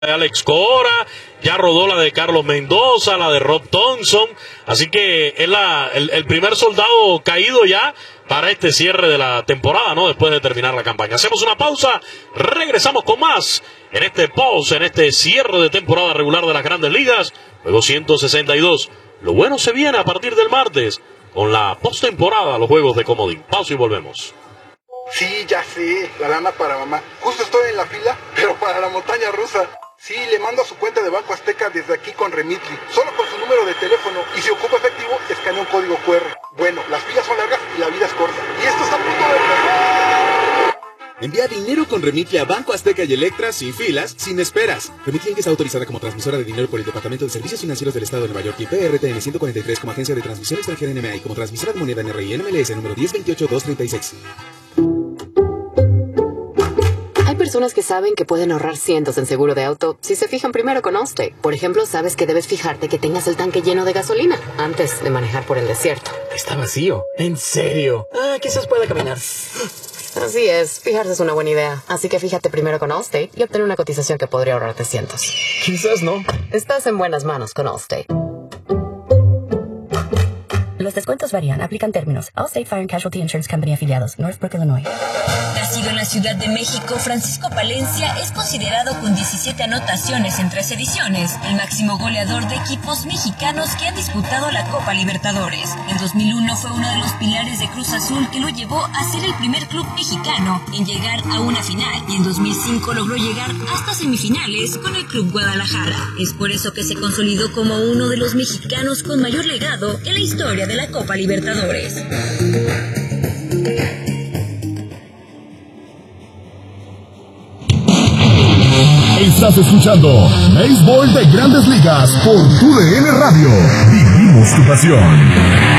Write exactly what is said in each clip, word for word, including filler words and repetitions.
de Alex Cora, ya rodó la de Carlos Mendoza, la de Rob Thompson, así que es la, el, el primer soldado caído ya para este cierre de la temporada, ¿no? Después de terminar la campaña. Hacemos una pausa, regresamos con más en este pause, en este cierre de temporada regular de las Grandes Ligas, juego ciento sesenta y dos. Lo bueno se viene a partir del martes con la postemporada, los juegos de comodín. Pausa y volvemos. Sí, ya sé, la lana para mamá. Justo estoy en la fila, pero para la montaña rusa. Sí, le mando a su cuenta de Banco Azteca desde aquí con Remitly, solo con su número de teléfono, y si ocupa efectivo, escanea un código cu erre. Bueno, las filas son largas y la vida es corta. Y esto está a punto de... Envía dinero con Remitly a Banco Azteca y Electra sin filas, sin esperas. Remitly es autorizada como transmisora de dinero por el Departamento de Servicios Financieros del Estado de Nueva York y P R T N ciento cuarenta y tres como agencia de transmisión extranjera N M A y como transmisora de moneda N R I N M L S número diez veintiocho dos treinta y seis. Hay personas que saben que pueden ahorrar cientos en seguro de auto si se fijan primero con Allstate. Por ejemplo, sabes que debes fijarte que tengas el tanque lleno de gasolina antes de manejar por el desierto. Está vacío. ¿En serio? Ah, quizás pueda caminar. Así es, fijarse es una buena idea. Así que fíjate primero con Allstate y obtén una cotización que podría ahorrarte cientos. Quizás no. Estás en buenas manos con Allstate. Los descuentos varían. Aplican términos. Allstate Fire and Casualty Insurance Company afiliados. Northbrook, Illinois. Nacido en la Ciudad de México, Francisco Palencia es considerado con diecisiete anotaciones en tres ediciones el máximo goleador de equipos mexicanos que han disputado la Copa Libertadores. En dos mil uno fue uno de los pilares de Cruz Azul que lo llevó a ser el primer club mexicano en llegar a una final, y en dos mil cinco logró llegar hasta semifinales con el Club Guadalajara. Es por eso que se consolidó como uno de los mexicanos con mayor legado en la historia de la Copa Libertadores. Estás escuchando Béisbol de Grandes Ligas por Tu D N Radio. Vivimos tu pasión.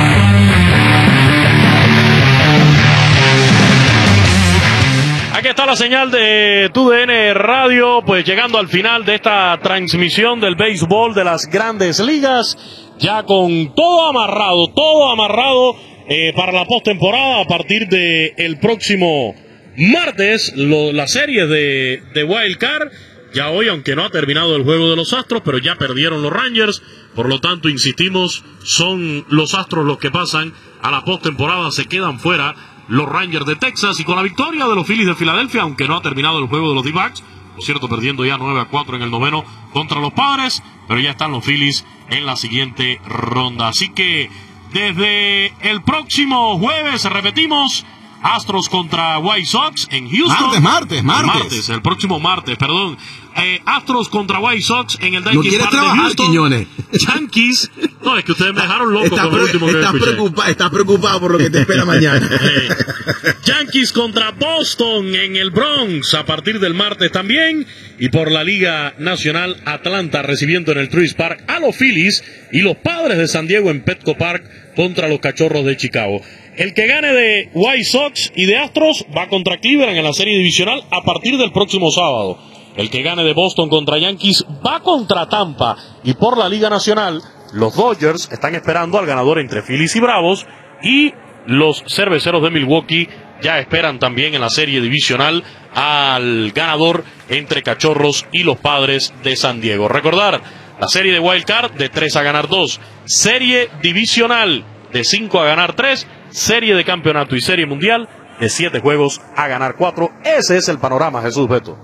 Aquí está la señal de Tu D N Radio, pues llegando al final de esta transmisión del béisbol de las Grandes Ligas, ya con todo amarrado, todo amarrado eh, para la postemporada a partir de el próximo martes, lo, la serie de, de Wild Card. Ya hoy, aunque no ha terminado el juego de los Astros, pero ya perdieron los Rangers, por lo tanto, insistimos, son los Astros los que pasan a la postemporada, se quedan fuera los Rangers de Texas, y con la victoria de los Phillies de Filadelfia, aunque no ha terminado el juego de los D-Backs, por cierto, perdiendo ya nueve a cuatro en el noveno contra los Padres, pero ya están los Phillies en la siguiente ronda. Así que desde el próximo jueves, repetimos, Astros contra White Sox en Houston. Martes, martes, martes. Martes, el próximo martes, perdón. Eh, Astros contra White Sox en el Yankee Park de Houston. Quiñones. Yankees. No, es que ustedes me dejaron loco está con el último que estás escuché. Preocupa, estás preocupado por lo que te espera mañana. eh, Yankees contra Boston en el Bronx a partir del martes también. Y por la Liga Nacional, Atlanta recibiendo en el Truist Park a los Phillies, y los Padres de San Diego en Petco Park contra los Cachorros de Chicago. El que gane de White Sox y de Astros va contra Cleveland en la serie divisional a partir del próximo sábado. El que gane de Boston contra Yankees va contra Tampa. Y por la Liga Nacional, los Dodgers están esperando al ganador entre Phillies y Bravos, y los Cerveceros de Milwaukee ya esperan también en la serie divisional al ganador entre Cachorros y los Padres de San Diego. Recordar, la serie de Wild Card de tres a ganar dos, serie divisional de cinco a ganar tres, serie de campeonato y serie mundial de siete juegos a ganar cuatro. Ese es el panorama, Jesús Beto.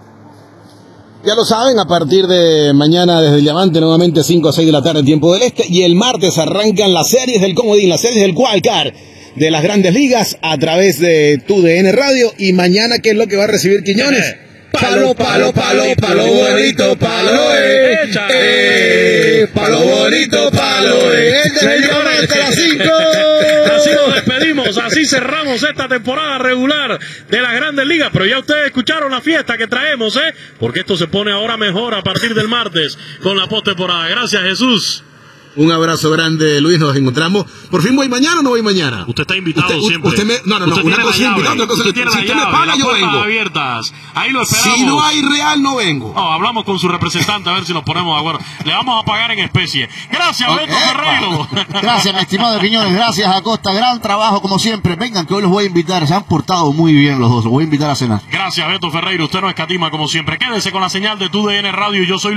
Ya lo saben, a partir de mañana desde el Diamante, nuevamente cinco a seis de la tarde, tiempo del Este, y el martes arrancan las series del comodín, las series del Wild Card de las Grandes Ligas a través de Tu D N Radio. Y mañana, ¿qué es lo que va a recibir Quiñones? Palo, palo, palo, palo bonito, palo, eh, eh, palo bonito, palo, eh, señores de las cinco. Así nos despedimos, así cerramos esta temporada regular de las Grandes Ligas, pero ya ustedes escucharon la fiesta que traemos, ¿eh? Porque esto se pone ahora mejor a partir del martes con la postemporada. Gracias, Jesús. Un abrazo grande, Luis, nos encontramos. ¿Por fin voy mañana o no voy mañana? Usted está invitado usted, siempre. Usted me, no, no, no, usted una cosa es invitado, otra cosa usted es tiene si la usted llave, me paga, las yo puertas vengo. abiertas. Ahí lo esperamos. Si no hay real, no vengo. No, hablamos con su representante a ver si nos ponemos de acuerdo. Le vamos a pagar en especie. Gracias, Okay. Beto Ferreiro. Gracias, mi estimado Quiñones. Gracias, Acosta. Gran trabajo, como siempre. Vengan, que hoy los voy a invitar. Se han portado muy bien los dos. Los voy a invitar a cenar. Gracias, Beto Ferreiro. Usted no escatima, como siempre. Quédese con la señal de Tu D N Radio y yo soy